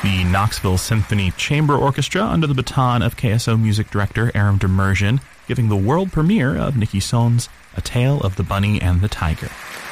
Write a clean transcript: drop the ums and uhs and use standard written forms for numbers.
the Knoxville Symphony Chamber Orchestra under the baton of KSO music director Aram Demerjian, giving the world premiere of Nikki Son's A Tale of the Bunny and the Tiger.